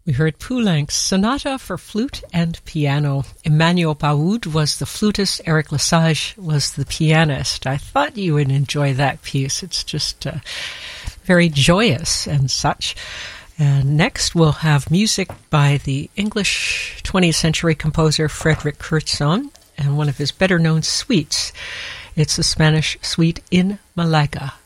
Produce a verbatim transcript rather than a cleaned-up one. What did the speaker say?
We heard Poulenc's Sonata for Flute and Piano. Emmanuel Baoud was the flutist, Eric Lesage was the pianist. I thought you would enjoy that piece. It's just uh, very joyous and such. And next we'll have music by the English twentieth century composer Frederick Curzon and one of his better-known suites. It's the Spanish suite in Malaga.